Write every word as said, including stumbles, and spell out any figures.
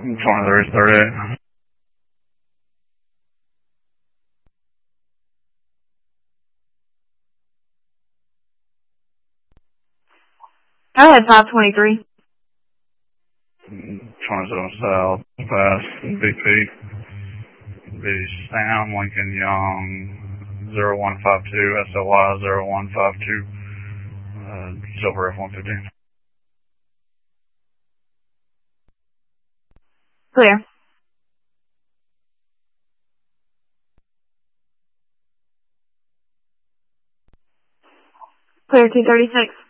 twenty-three thirty-eight. I had five twenty-three. twenty-seven South, pass, B P. B Sam Lincoln Young, zero one five two, S O Y zero one five two, uh, Silver F one fifteen. Clear. Clear two thirty-six.